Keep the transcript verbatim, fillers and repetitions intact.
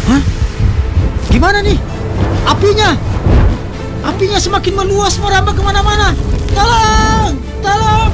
Hah? Gimana nih? Apinya! Apinya semakin meluas merambah kemana-mana. Tolong! Tolong!